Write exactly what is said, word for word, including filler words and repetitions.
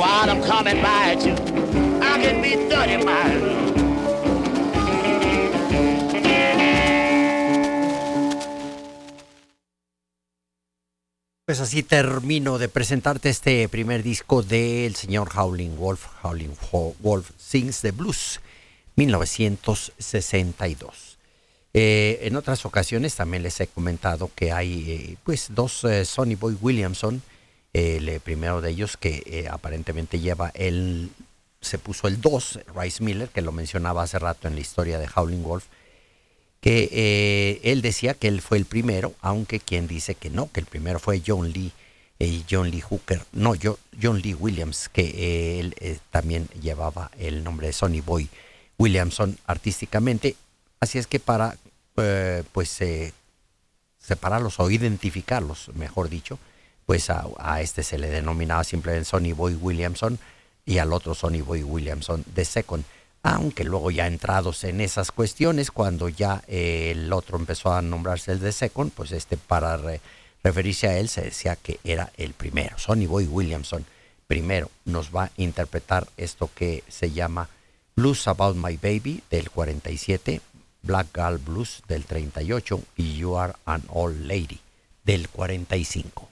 while I'm coming by at you. I can be thirty miles. Pues así termino de presentarte este primer disco del señor Howlin' Wolf. Howlin' Wolf Sings the Blues, mil novecientos sesenta y dos. Eh, en otras ocasiones también les he comentado que hay eh, pues dos eh, Sonny Boy Williamson. Eh, el primero de ellos que eh, aparentemente lleva el, se puso el dos, Rice Miller, que lo mencionaba hace rato en la historia de Howlin' Wolf, que eh, él decía que él fue el primero, aunque quien dice que no, que el primero fue John Lee, eh, John Lee Hooker, no, yo, John Lee Williams, que eh, él eh, también llevaba el nombre de Sonny Boy Williamson artísticamente. Así es que para eh, pues eh, separarlos o identificarlos, mejor dicho, pues a, a este se le denominaba simplemente Sonny Boy Williamson y al otro Sonny Boy Williamson the Second. Aunque luego ya entrados en esas cuestiones, cuando ya eh, el otro empezó a nombrarse el The Second, pues este para re, referirse a él se decía que era el primero. Sonny Boy Williamson primero nos va a interpretar esto que se llama Blues About My Baby del cuarenta y siete, Black Girl Blues del treinta y ocho y You Are an Old Lady del cuarenta y cinco.